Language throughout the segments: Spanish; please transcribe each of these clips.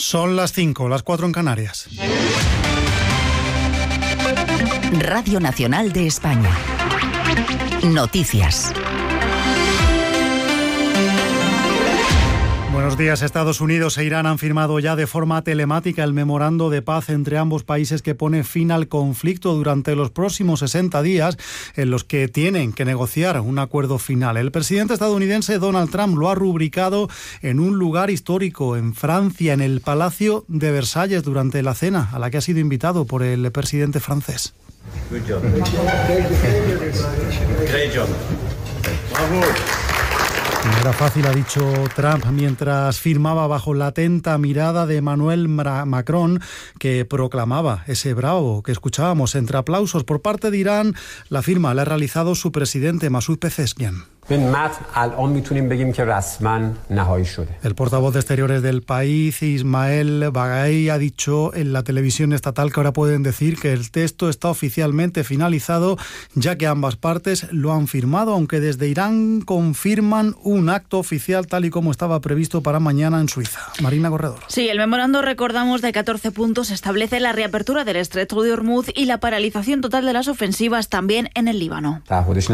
Son las 5, las 4 en Canarias. Radio Nacional de España. Noticias. Buenos días. Estados Unidos e Irán han firmado ya de forma telemática el memorando de paz entre ambos países que pone fin al conflicto durante los próximos 60 días en los que tienen que negociar un acuerdo final. El presidente estadounidense Donald Trump lo ha rubricado en un lugar histórico en Francia, en el Palacio de Versalles, durante la cena a la que ha sido invitado por el presidente francés. Good job. Great job. Bravo. No era fácil, ha dicho Trump, mientras firmaba bajo la atenta mirada de Emmanuel Macron, que proclamaba ese bravo que escuchábamos entre aplausos. Por parte de Irán, la firma la ha realizado su presidente Masoud Pezeshkian. El portavoz de Exteriores del país, Ismael Baghai, ha dicho en la televisión estatal que ahora pueden decir que el texto está oficialmente finalizado, ya que ambas partes lo han firmado, aunque desde Irán confirman un acto oficial tal y como estaba previsto para mañana en Suiza. Marina Corredor. Sí, el memorando, recordamos, de 14 puntos establece la reapertura del Estrecho de Hormuz y la paralización total de las ofensivas también en el Líbano.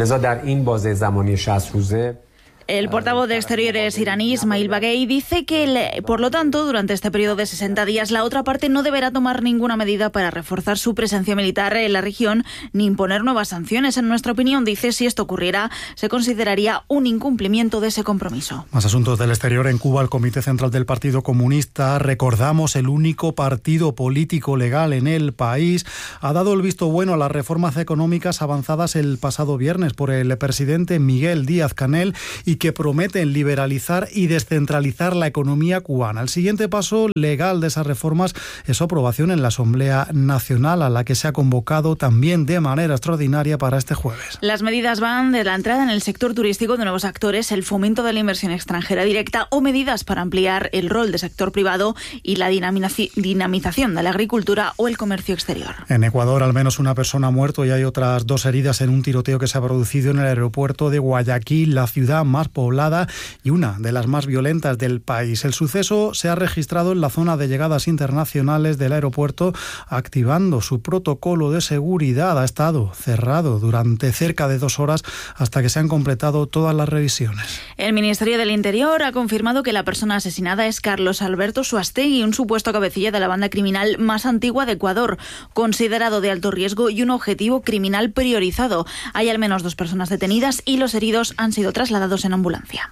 El portavoz de Exteriores iraní, Ismail Baghai, dice que, por lo tanto, durante este periodo de 60 días, la otra parte no deberá tomar ninguna medida para reforzar su presencia militar en la región ni imponer nuevas sanciones. En nuestra opinión, dice, si esto ocurriera, se consideraría un incumplimiento de ese compromiso. Más asuntos del exterior. En Cuba, el Comité Central del Partido Comunista, recordamos, el único partido político legal en el país, ha dado el visto bueno a las reformas económicas avanzadas el pasado viernes por el presidente Miguel Díaz-Canel y que prometen liberalizar y descentralizar la economía cubana. El siguiente paso legal de esas reformas es su aprobación en la Asamblea Nacional, a la que se ha convocado también de manera extraordinaria para este jueves. Las medidas van de la entrada en el sector turístico de nuevos actores, el fomento de la inversión extranjera directa o medidas para ampliar el rol del sector privado y la dinamización de la agricultura o el comercio exterior. En Ecuador, al menos una persona ha muerto y hay otras 2 heridas en un tiroteo que se ha producido en el aeropuerto de Guayaquil, la ciudad más poblada y una de las más violentas del país. El suceso se ha registrado en la zona de llegadas internacionales del aeropuerto, activando su protocolo de seguridad. Ha estado cerrado durante cerca de 2 horas hasta que se han completado todas las revisiones. El Ministerio del Interior ha confirmado que la persona asesinada es Carlos Alberto Suastegui, un supuesto cabecilla de la banda criminal más antigua de Ecuador, considerado de alto riesgo y un objetivo criminal priorizado. Hay al menos 2 personas detenidas y los heridos han sido trasladados en ambulancia.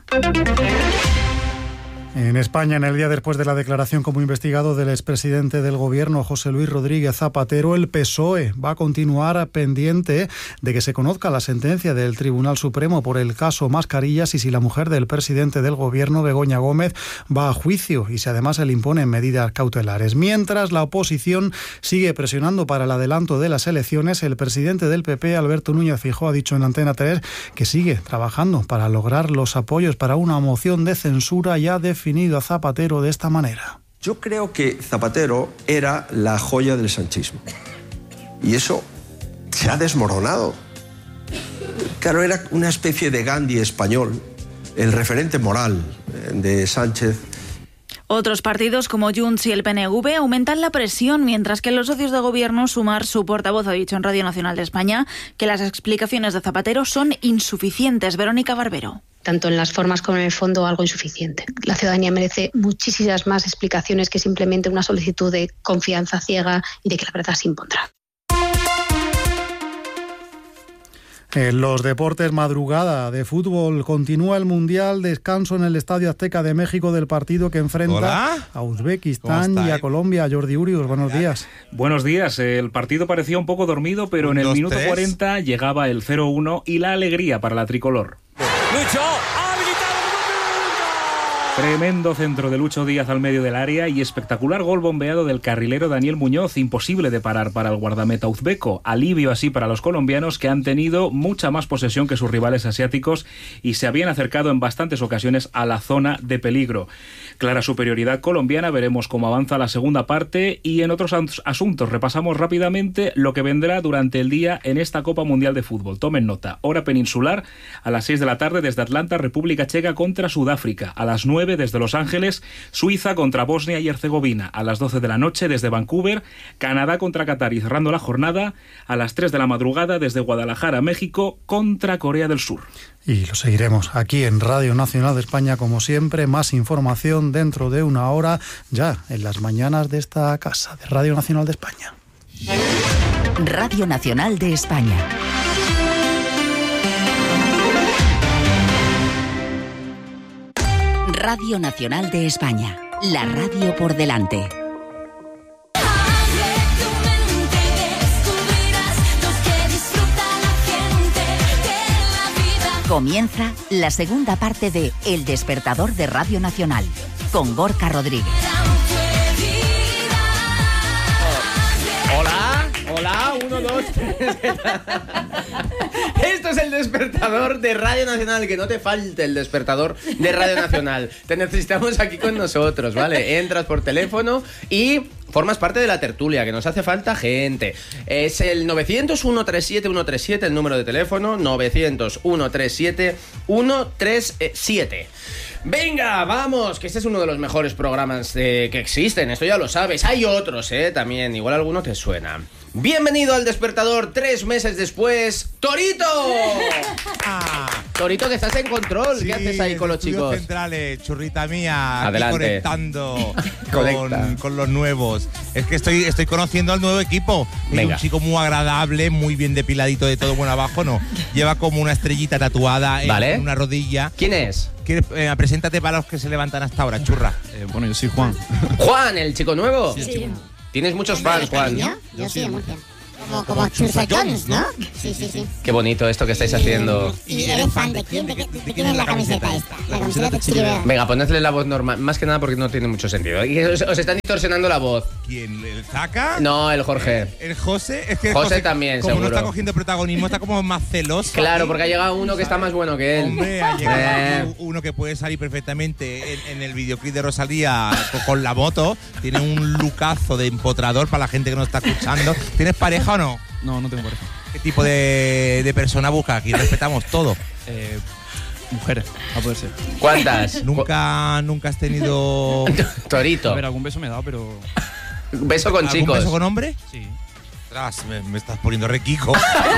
En España, en el día después de la declaración como investigado del expresidente del Gobierno, José Luis Rodríguez Zapatero, el PSOE va a continuar pendiente de que se conozca la sentencia del Tribunal Supremo por el caso Mascarillas y si la mujer del presidente del Gobierno, Begoña Gómez, va a juicio y si además se le imponen medidas cautelares. Mientras la oposición sigue presionando para el adelanto de las elecciones, el presidente del PP, Alberto Núñez Feijóo, ha dicho en Antena 3 que sigue trabajando para lograr los apoyos para una moción de censura ya definido a Zapatero de esta manera. Yo creo que Zapatero era la joya del sanchismo y eso se ha desmoronado. Claro, era una especie de Gandhi español, el referente moral de Sánchez. Otros partidos como Junts y el PNV aumentan la presión, mientras que los socios de gobierno, Sumar, su portavoz, ha dicho en Radio Nacional de España que las explicaciones de Zapatero son insuficientes. Verónica Barbero. Tanto en las formas como en el fondo, algo insuficiente. La ciudadanía merece muchísimas más explicaciones que simplemente una solicitud de confianza ciega y de que la verdad se impondrá. En los deportes, madrugada de fútbol, continúa el Mundial, descanso en el Estadio Azteca de México del partido que enfrenta a Uzbekistán y a Colombia. Jordi Urius, buenos días. Buenos días. El partido parecía un poco dormido, pero en el minuto 40 llegaba el 0-1 y la alegría para la tricolor. ¡Lucho! Tremendo centro de Lucho Díaz al medio del área y espectacular gol bombeado del carrilero Daniel Muñoz, imposible de parar para el guardameta uzbeco. Alivio así para los colombianos, que han tenido mucha más posesión que sus rivales asiáticos y se habían acercado en bastantes ocasiones a la zona de peligro. Clara superioridad colombiana, veremos cómo avanza la segunda parte y en otros asuntos repasamos rápidamente lo que vendrá durante el día en esta Copa Mundial de Fútbol. Tomen nota, hora peninsular a las 6 de la tarde desde Atlanta, República Checa contra Sudáfrica. A las 9 9 desde Los Ángeles, Suiza contra Bosnia y Herzegovina. A las 12 de la noche desde Vancouver, Canadá contra Qatar. Y cerrando la jornada, a las 3 de la madrugada desde Guadalajara, México, contra Corea del Sur. Y lo seguiremos aquí en Radio Nacional de España, como siempre. Más información dentro de una hora, ya en las mañanas de esta casa, de Radio Nacional de España. Radio Nacional de España. Radio Nacional de España. La radio por delante. Comienza la segunda parte de El Despertador de Radio Nacional, con Gorka Rodríguez. Hola, 1, 2, 3. Esto es El Despertador de Radio Nacional. Que no te falte el despertador de Radio Nacional. Te necesitamos aquí con nosotros, ¿vale? Entras por teléfono y formas parte de la tertulia, que nos hace falta gente. Es el 900-137-137, el número de teléfono, 900-137-137. Venga, vamos, que este es uno de los mejores programas que existen, esto ya lo sabes. Hay otros, también, igual alguno te suena. Bienvenido al Despertador, 3 meses después, ¡Torito! Torito, que estás en control, sí, ¿qué haces ahí con los chicos? Centrales, churrita mía, adelante. Aquí conectando con los nuevos. Es que estoy conociendo al nuevo equipo. Es un chico muy agradable, muy bien depiladito de todo bueno abajo, no. Lleva como una estrellita tatuada en una rodilla. ¿Quién es? Preséntate para los que se levantan hasta ahora, churra. Bueno, yo soy Juan. ¿Juan, el chico nuevo? Sí. Tienes muchos fans, Juan. Yo sí, muy bien. Como Churretones, ¿no? Sí. Qué bonito esto que estáis haciendo. ¿Y eres fan de quién? ¿De quién es la camiseta esta? La camiseta de Chiribea. Venga, ponedle la voz normal. Más que nada porque no tiene mucho sentido. Os están distorsionando la voz. ¿Quién? ¿El Zaka? No, el Jorge. ¿El José? Es que José también, como seguro. no está cogiendo protagonismo, está como más celoso. Claro, porque ha llegado uno que está más bueno que él. Hombre, ha llegado uno que puede salir perfectamente en el videoclip de Rosalía con la moto. Tiene un lookazo de empotrador para la gente que no está escuchando. ¿Tienes pareja o no? No tengo pareja. ¿Qué tipo de persona busca? Aquí respetamos todo. Mujeres, a poder ser. ¿Cuántas? ¿Nunca has tenido Torito? A ver, algún beso me he dado, pero... ¿Beso con chicos? ¿Algún beso con hombre? Sí. Ostras, me estás poniendo requico.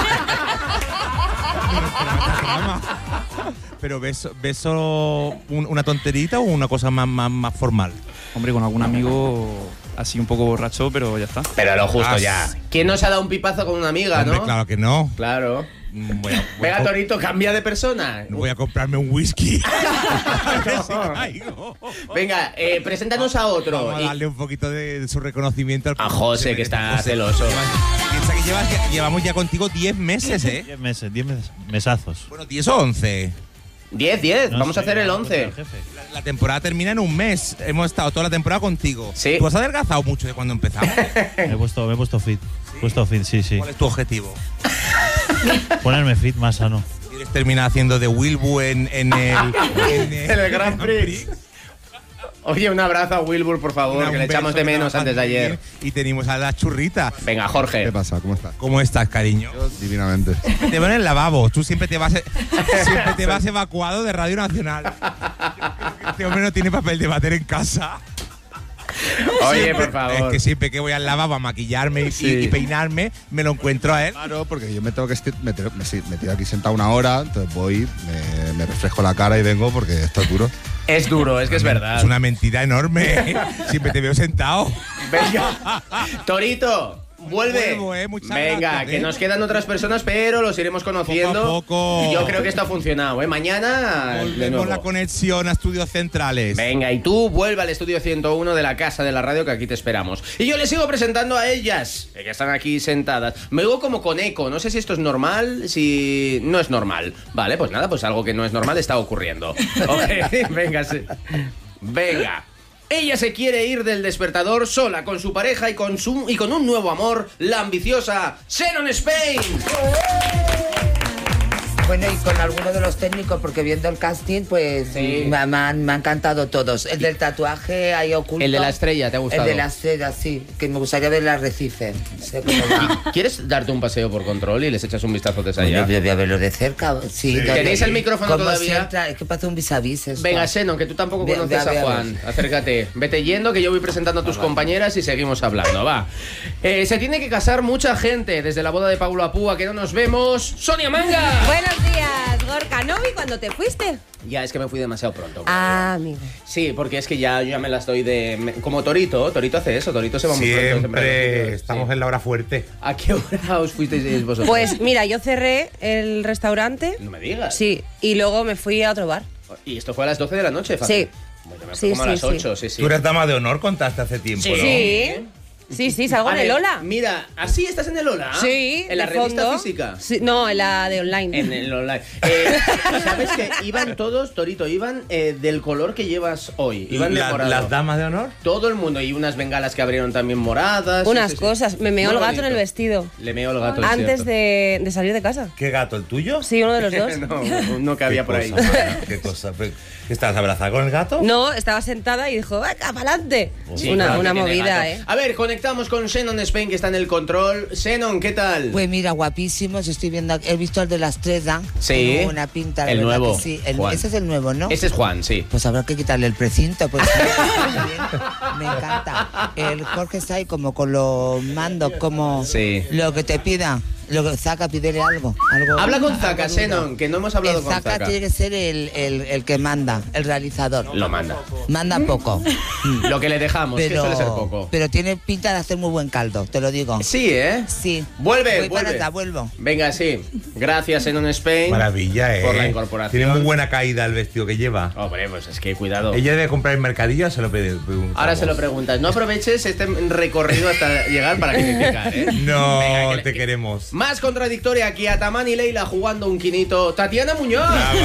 Pero beso una tonterita o una cosa más formal. Hombre, con algún amigo así un poco borracho, pero ya está. Pero lo justo ya. ¿Quién nos ha dado un pipazo con una amiga, hombre, no? Claro que no. Claro. Venga, Torito, cambia de persona. No voy a comprarme un whisky. Venga, preséntanos a otro. Vamos a darle un poquito de su reconocimiento a José, que está celoso. Piensa que llevamos ya contigo 10 meses, 10 meses, 10 mesazos. Bueno, 10 o 11. 10. No Vamos sé, a hacer el 11. La temporada termina en un mes. Hemos estado toda la temporada contigo. Sí. ¿Tú has adelgazado mucho de cuando empezamos? Me he puesto fit. ¿Sí? Puesto fit, sí. ¿Cuál es tu objetivo? Ponerme fit, más sano. ¿Quieres terminar haciendo de Wilbur en el Grand Prix? Oye, un abrazo a Wilbur, por favor, que le echamos de menos antes de ayer. Y tenemos a la churrita. Venga, Jorge. ¿Qué pasa? ¿Cómo estás? ¿Cómo estás, cariño? Yo, divinamente. Te veo en el lavabo. Tú siempre te vas evacuado de Radio Nacional. Este hombre no tiene papel de váter en casa. Oye, siempre, por favor. Es que siempre que voy al lavabo a maquillarme y peinarme, me lo encuentro a él. Claro, porque yo me tengo que me tiro aquí sentado una hora, entonces voy, me refresco la cara y vengo porque esto es duro. Es duro, es que es verdad. Es una mentira enorme. Siempre te veo sentado. Venga, Torito. Vuelve. Muchas Venga, gracias, que nos quedan otras personas, pero los iremos conociendo. Poco a poco. Yo creo que esto ha funcionado, Mañana de nuevo. la conexión a estudios centrales. Venga, y tú vuelve al estudio 101 de la Casa de la Radio, que aquí te esperamos. Y yo les sigo presentando a ellas, que están aquí sentadas. Me oigo como con eco, no sé si esto es normal, si no es normal. Vale, pues nada, pues algo que no es normal está ocurriendo. Okay, venga, sí. Venga. Ella se quiere ir del despertador sola, con su pareja y con un nuevo amor, la ambiciosa Xenon Spain. Bueno, y con algunos de los técnicos, porque viendo el casting, pues me han encantado todos. El del tatuaje ahí oculto. El de la estrella, ¿te ha gustado? El de la estrella, sí, que me gustaría ver el arrecife. Sé cómo va. ¿Quieres darte un paseo por control y les echas un vistazo desde allá? Bueno, voy a verlo de cerca. Sí. ¿Tenéis el micrófono todavía? Es que pasa un vis a vis esto. Venga, Xenon, que tú tampoco conoces a Juan. Acércate. Vete yendo, que yo voy presentando a tus compañeras y seguimos hablando, va. Se tiene que casar mucha gente. Desde la boda de Paulo Apúa, que no nos vemos. ¡Sonia Manga! Buenos días, Gorka. ¿No vi cuando te fuiste? Ya, es que me fui demasiado pronto. Ah, amigo. Sí, porque es que ya yo ya me las doy de... Como Torito hace eso, Torito se va muy pronto. Siempre estamos en la hora fuerte. ¿A qué hora os fuisteis vosotros? Pues mira, yo cerré el restaurante. No me digas. Sí, y luego me fui a otro bar. ¿Y esto fue a las 12 de la noche, fácil? Sí. Bueno, me fui como a las 8, sí. Tú eres dama de honor, contaste hace tiempo, ¿no? Sí, salgo en el Ola. Mira, ¿así estás en el Ola? Sí, ¿En la de revista fondo. física? Sí, no, en la de online. En el online. ¿Sabes que iban todos, Torito, iban del color que llevas hoy? Iban de morado. ¿Las damas de honor? Todo el mundo. Y unas bengalas que abrieron también moradas. Unas cosas. Me meó el gato en el vestido. Le meó el gato. Antes de salir de casa. ¿Qué gato? ¿El tuyo? Sí, uno de los dos. no cabía por ahí. ¿Qué cosa? ¿Estás abrazada con el gato? No, estaba sentada y dijo, ¡venga, para adelante! Sí, una claro, movida, gato. A ver, conectamos con Xenon Spain, que está en el control. Xenon, ¿qué tal? Pues mira, guapísimos. Estoy viendo, he visto el de la estrella. Sí. Con una pinta, la el verdad nuevo. que sí. Juan. Ese es el nuevo, ¿no? Ese es Juan, sí. Pues habrá que quitarle el precinto. Pues, me encanta. El Jorge está ahí como con los mandos, como lo que te pida. Lo que Zaka, pídele algo. Habla con Zaka, Xenon, que no hemos hablado con Zaka. Zaka tiene que ser el que manda, el realizador. Lo manda. Manda poco. Lo que le dejamos, que suele ser poco. Pero tiene pinta de hacer muy buen caldo, te lo digo. Sí, ¿eh? Sí. Vuelve. Vuelvo. Venga, sí. Gracias, Xenon Spain. Maravilla, por la incorporación. Tiene muy buena caída el vestido que lleva. Hombre, pues es que cuidado. Ella debe comprar en mercadillo, se lo preguntamos. Ahora se lo preguntas. No aproveches este recorrido hasta llegar para criticar, ¿eh? No, venga, te queremos. Más contradictoria aquí, Atamán y Leila jugando un quinito. Tatiana Muñoz.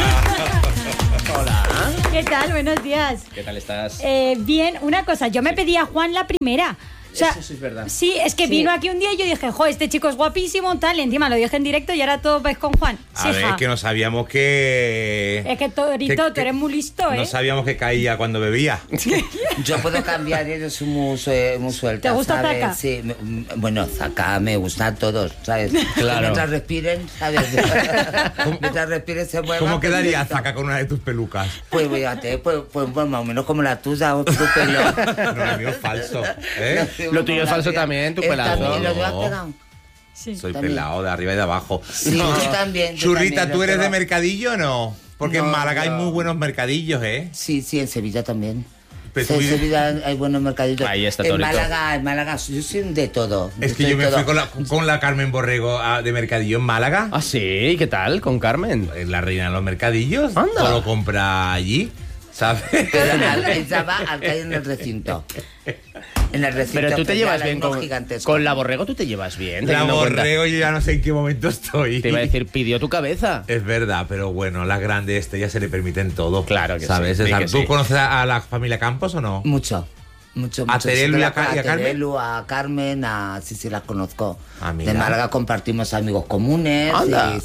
Hola. ¿Qué tal? Buenos días. ¿Qué tal estás? Bien, una cosa, yo me pedí a Juan la primera. O sea, eso sí es verdad. Sí, es que vino aquí un día y yo dije, este chico es guapísimo, tal, y encima lo dije en directo y ahora todo ves con Juan. A ver, es que no sabíamos que... Es que Torito, tú eres muy listo, ¿eh? No sabíamos que caía cuando bebía. Yo puedo cambiar, yo soy muy suelta. ¿Te gusta ¿sabes? Zaka? Sí, bueno, Zaka me gusta a todos, ¿sabes? Claro. Mientras respiren, ¿sabes? Mientras respiren se muevan. ¿Cómo quedaría Zaka con una de tus pelucas? Pues fíjate, pues más o menos como la tuya o tu pelo. No, el mío es falso, ¿eh? Lo tuyo es falso también, tu pelazo. ¿Lo has pegado? Sí. Soy pelado de arriba y de abajo. Sí, yo también. Churrita, ¿tú eres de mercadillo o no? Porque en Málaga hay muy buenos mercadillos, ¿eh? Sí, en Sevilla también. Pero en Sevilla hay buenos mercadillos. Ahí está en Torito. Málaga, yo soy de todo. Es que yo me fui con la Carmen Borrego de mercadillo en Málaga. Ah, sí, ¿qué tal con Carmen? Es la reina de los mercadillos. Anda. Todo compra allí, ¿sabes? Pero ella va al que hay en el recinto. En el recinto. Pero tú te llevas bien con la Borrego, tú te llevas bien. La Borrego yo ya no sé en qué momento estoy. Te iba a decir, pidió tu cabeza. Es verdad, pero bueno, la grande ya se le permiten todo. Claro que ¿sabes? sí. ¿Tú conoces a la familia Campos o no? Mucho. ¿A Terelu y a Carmen? Terelu, a Carmen, sí, las conozco. Ah, mira. De Málaga compartimos amigos comunes. Anda.